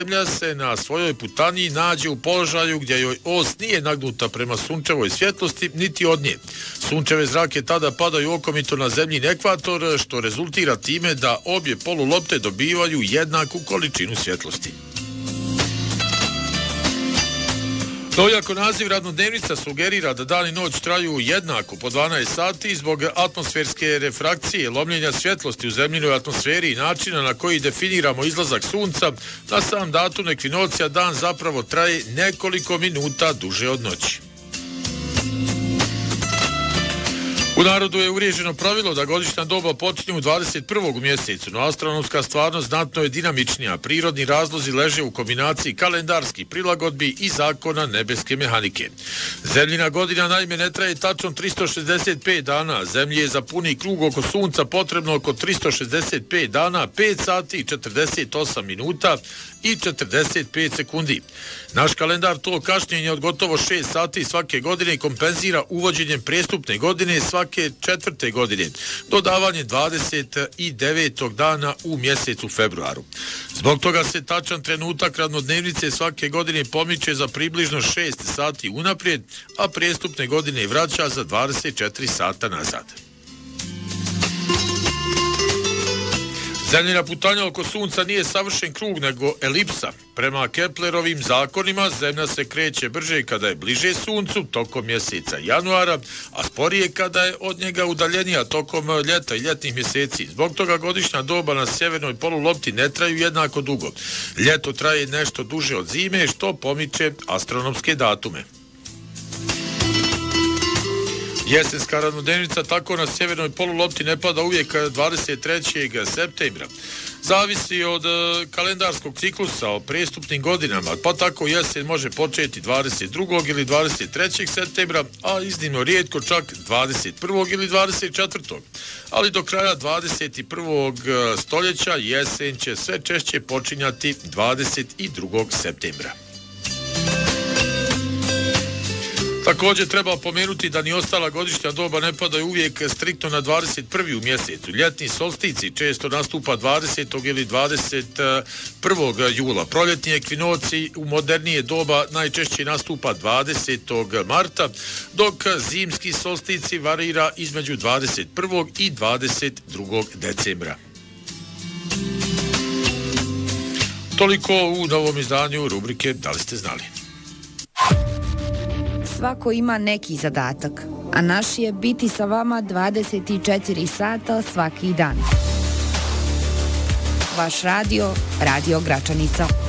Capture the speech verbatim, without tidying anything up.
Zemlja se na svojoj putanji nađe u položaju gdje joj os nije nagnuta prema sunčevoj svjetlosti, niti od nje. Sunčeve zrake tada padaju okomito na zemljin ekvator, što rezultira time da obje polulopte dobivaju jednaku količinu svjetlosti. To iako naziv radnodnevnica sugerira da dan i noć traju jednako po dvanaest sati zbog atmosferske refrakcije, lomljenja svjetlosti u zemljinoj atmosferi i načina na koji definiramo izlazak sunca, na sam datum ekvinocija dan zapravo traje nekoliko minuta duže od noći. U narodu je uvriježeno pravilo da godišnja doba počinje u dvadeset prvog u mjesecu, no astronomska stvarnost znatno je dinamičnija. Prirodni razlozi leže u kombinaciji kalendarskih prilagodbi i zakona nebeske mehanike. Zemljina godina naime ne traje tačno tristo šezdeset pet dana. Zemlji je za puni krug oko sunca potrebno oko tristo šezdeset pet dana, pet sati, četrdeset osam minuta i četrdeset pet sekundi. Naš kalendar to kašnjenje od gotovo šest sati svake godine kompenzira uvođenjem prijestupne godine svake četvrte godine, dodavanje dvadeset devetog dana u mjesecu februaru. Zbog toga se tačan trenutak radnodnevnice svake godine pomiče za približno šest sati unaprijed, a prijestupne godine vraća za dvadeset četiri sata nazad. Zemljina putanja oko sunca nije savršen krug, nego elipsa. Prema Keplerovim zakonima, zemlja se kreće brže kada je bliže suncu tokom mjeseca januara, a sporije kada je od njega udaljenija tokom ljeta i ljetnih mjeseci. Zbog toga godišnja doba na sjevernoj polulopti ne traju jednako dugo. Ljeto traje nešto duže od zime, što pomiče astronomske datume. Jesenska radnodnevnica tako na sjevernoj polulopti ne pada uvijek dvadeset trećeg septembra. Zavisi od kalendarskog ciklusa o prijestupnim godinama, pa tako jesen može početi dvadeset drugog ili dvadeset trećeg septembra, a iznimno rijetko čak dvadeset prvog ili dvadeset četvrtog Ali do kraja dvadeset prvog stoljeća jesen će sve češće počinjati dvadeset drugog septembra. Također treba pomenuti da ni ostala godišnja doba ne padaju uvijek striktno na dvadeset prvi u mjesecu. Ljetni solstici često nastupa dvadesetog ili dvadeset prvog jula. Proljetni ekvinoci u modernije doba najčešće nastupa dvadesetog marta, dok zimski solstici varira između dvadeset prvog i dvadeset drugog decembra. Toliko u novom izdanju rubrike Da li ste znali? Svako ima neki zadatak, a naš je biti sa vama dvadeset četiri sata svaki dan. Vaš radio, Radio Gračanica.